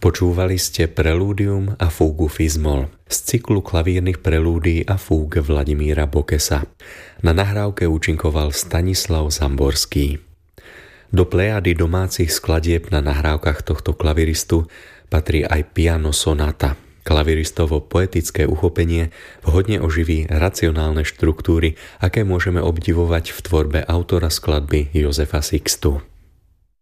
Počúvali ste Prelúdium a fúgu Fizmol z cyklu klavírnych prelúdií a fúg Vladimíra Bokesa. Na nahrávke účinkoval Stanislav Zamborský. Do plejady domácich skladieb na nahrávkach tohto klaviristu patrí aj piano sonata. Klaviristovo poetické uchopenie vhodne oživí racionálne štruktúry, aké môžeme obdivovať v tvorbe autora skladby Jozefa Sixtu.